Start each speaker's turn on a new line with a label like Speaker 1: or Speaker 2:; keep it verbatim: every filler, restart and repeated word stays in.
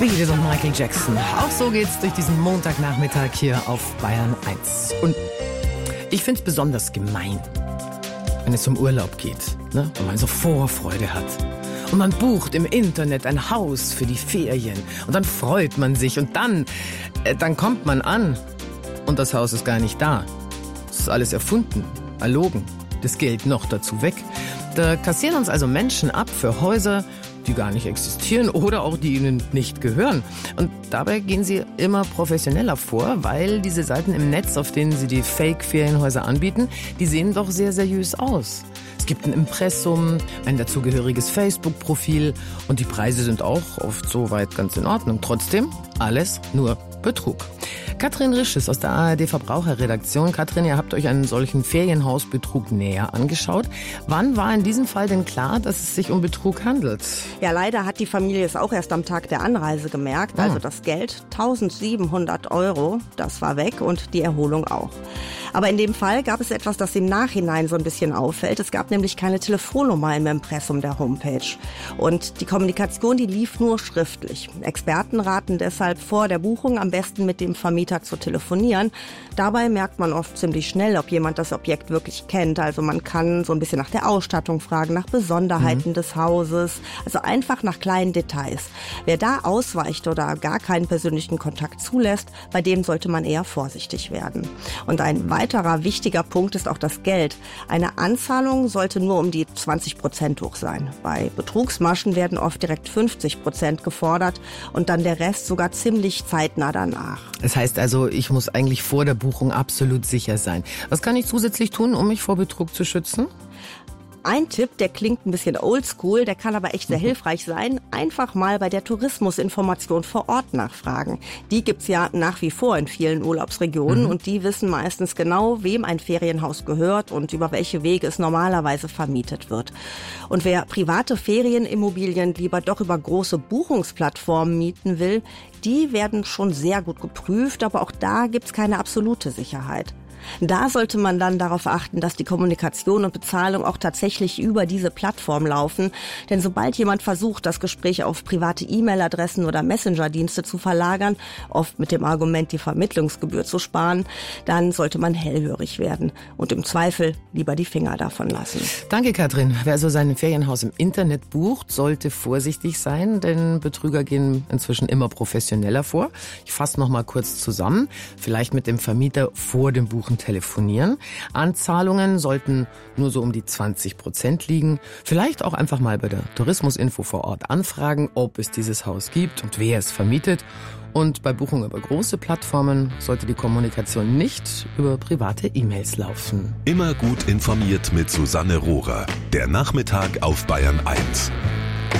Speaker 1: Beat It und Michael Jackson. Auch so geht's durch diesen Montagnachmittag hier auf Bayern eins. Und ich find's besonders gemein, wenn es um Urlaub geht, ne? Und man so Vorfreude hat. Und man bucht im Internet ein Haus für die Ferien. Und dann freut man sich. Und dann, äh, dann kommt man an. Und das Haus ist gar nicht da. Es ist alles erfunden, erlogen. Das Geld noch dazu weg. Da kassieren uns also Menschen ab für Häuser, die gar nicht existieren oder auch die ihnen nicht gehören. Und dabei gehen sie immer professioneller vor, weil diese Seiten im Netz, auf denen sie die Fake-Ferienhäuser anbieten, die sehen doch sehr seriös aus. Es gibt ein Impressum, ein dazugehöriges Facebook-Profil und die Preise sind auch oft soweit ganz in Ordnung. Trotzdem alles nur Betrug. Katrin Risches aus der A R D Verbraucherredaktion. Katrin, ihr habt euch einen solchen Ferienhausbetrug näher angeschaut. Wann war in diesem Fall denn klar, dass es sich um Betrug handelt?
Speaker 2: Ja, leider hat die Familie es auch erst am Tag der Anreise gemerkt. Also das Geld, tausendsiebenhundert Euro, das war weg und die Erholung auch. Aber in dem Fall gab es etwas, das im Nachhinein so ein bisschen auffällt. Es gab nämlich keine Telefonnummer im Impressum der Homepage. Und die Kommunikation, die lief nur schriftlich. Experten raten deshalb vor der Buchung am besten mit dem Vermieter zu telefonieren. Dabei merkt man oft ziemlich schnell, ob jemand das Objekt wirklich kennt. Also man kann so ein bisschen nach der Ausstattung fragen, nach Besonderheiten mhm. des Hauses, also einfach nach kleinen Details. Wer da ausweicht oder gar keinen persönlichen Kontakt zulässt, bei dem sollte man eher vorsichtig werden. Und ein weiterer wichtiger Punkt ist auch das Geld. Eine Anzahlung sollte nur um die zwanzig Prozent hoch sein. Bei Betrugsmaschen werden oft direkt fünfzig Prozent gefordert und dann der Rest sogar ziemlich zeitnah danach.
Speaker 1: Das heißt also, ich muss eigentlich vor der Buchung absolut sicher sein. Was kann ich zusätzlich tun, um mich vor Betrug zu schützen?
Speaker 2: Ein Tipp, der klingt ein bisschen oldschool, der kann aber echt sehr hilfreich sein. Einfach mal bei der Tourismusinformation vor Ort nachfragen. Die gibt's ja nach wie vor in vielen Urlaubsregionen mhm. und die wissen meistens genau, wem ein Ferienhaus gehört und über welche Wege es normalerweise vermietet wird. Und wer private Ferienimmobilien lieber doch über große Buchungsplattformen mieten will, die werden schon sehr gut geprüft, aber auch da gibt's keine absolute Sicherheit. Da sollte man dann darauf achten, dass die Kommunikation und Bezahlung auch tatsächlich über diese Plattform laufen. Denn sobald jemand versucht, das Gespräch auf private E-Mail-Adressen oder Messenger-Dienste zu verlagern, oft mit dem Argument, die Vermittlungsgebühr zu sparen, dann sollte man hellhörig werden und im Zweifel lieber die Finger davon lassen.
Speaker 1: Danke, Katrin. Wer also sein Ferienhaus im Internet bucht, sollte vorsichtig sein, denn Betrüger gehen inzwischen immer professioneller vor. Ich fasse noch mal kurz zusammen. Vielleicht mit dem Vermieter vor dem Buchen telefonieren. Anzahlungen sollten nur so um die zwanzig Prozent liegen. Vielleicht auch einfach mal bei der Tourismusinfo vor Ort anfragen, ob es dieses Haus gibt und wer es vermietet. Und bei Buchungen über große Plattformen sollte die Kommunikation nicht über private E-Mails laufen.
Speaker 3: Immer gut informiert mit Susanne Rohrer. Der Nachmittag auf Bayern eins.